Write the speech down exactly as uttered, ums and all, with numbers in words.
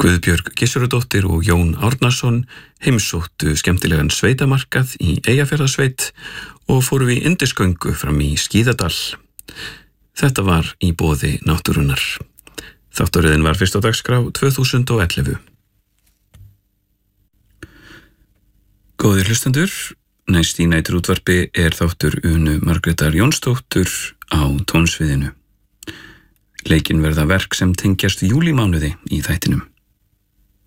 Guðbjörg Gissurudóttir og Jón Árnason heimsóttu skemmtilegan sveitamarkað í Eyjafjarðarsveit og fóru í yndisgöngu fram í Skíðadal. Þetta var í boði náttúrunnar. Þáttaröðin var fyrst á dagskrá tvö þúsund og ellefu. Góðir hlustendur, næst í næturútvarpi er þáttur Unu Margrétar Jónsdóttur á tónsviðinu. Leikinn verða verk sem tengjast júlímánuði í þættinum.